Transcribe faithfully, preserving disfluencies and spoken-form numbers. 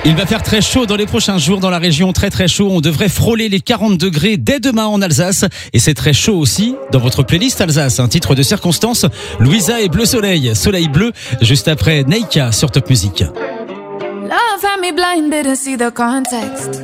Il va faire très chaud dans les prochains jours dans la région, très très chaud. On devrait frôler les quarante degrés dès demain en Alsace. Et c'est très chaud aussi dans votre playlist Alsace. Un titre de circonstance, Louisa et Bleu Soleil. Soleil bleu, juste après Neika sur Top Music. Love had me blind, didn't see the context.